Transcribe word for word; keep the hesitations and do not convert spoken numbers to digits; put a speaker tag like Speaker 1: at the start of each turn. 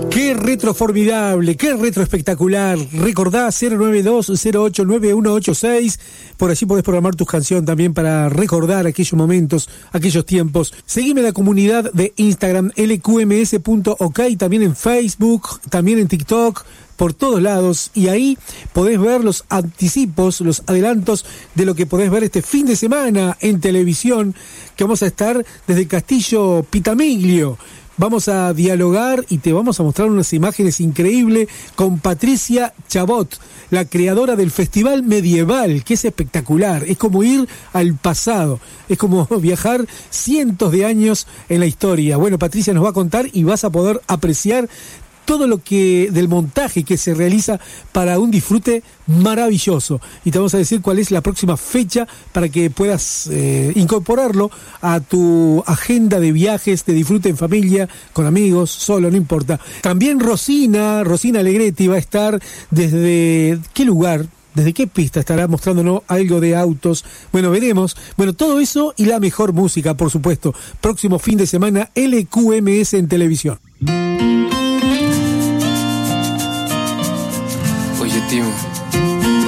Speaker 1: Qué retro formidable, qué retro espectacular. Recordá cero nueve dos cero ocho nueve uno ocho seis. Por allí podés programar tus canciones también para recordar aquellos momentos, aquellos tiempos. Seguime en la comunidad de Instagram, L Q M S punto ok, también en Facebook, también en TikTok, por todos lados, y ahí podés ver los anticipos, los adelantos de lo que podés ver este fin de semana en televisión, que vamos a estar desde el Castillo Pitamiglio. Vamos a dialogar y te vamos a mostrar unas imágenes increíbles con Patricia Chabot, la creadora del Festival Medieval, que es espectacular. Es como ir al pasado, es como viajar cientos de años en la historia. Bueno, Patricia nos va a contar y vas a poder apreciar todo lo que del montaje que se realiza para un disfrute maravilloso. Y te vamos a decir cuál es la próxima fecha para que puedas eh, incorporarlo a tu agenda de viajes, de disfrute en familia, con amigos, solo, no importa. También Rosina, Rosina Alegretti va a estar desde ¿qué lugar? ¿Desde qué pista estará mostrándonos algo de autos? Bueno, veremos. Bueno, todo eso y la mejor música, por supuesto. Próximo fin de semana, L Q M S en televisión.
Speaker 2: Oye, Timo,